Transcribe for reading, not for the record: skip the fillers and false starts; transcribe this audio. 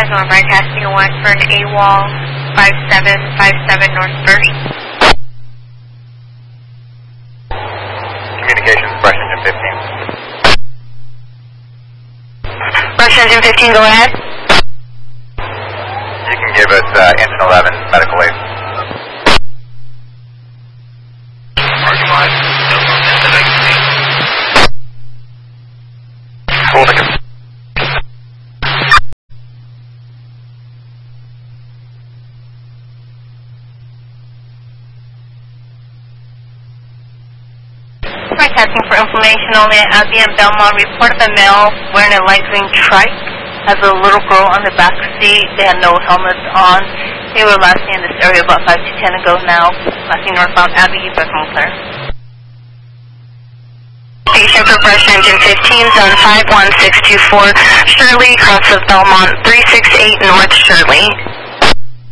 Cyclone Broadcasting 1 for an AWOL 5757 North First. Communications, Brush Engine 15. Brush Engine 15, go ahead. You can give us Engine 11 medical aid. Parking lot. Broadcasting for information only at IBM Belmont. Report the male wearing a light green trike. Has a little girl on the back seat. They had no helmets on. They were last seen in this area about 5 to 10 ago now. Last seen northbound Abbey, Beckham Clear. Station for Brush Engine 15, Zone 51624, Shirley, cross of Belmont 368 North Shirley.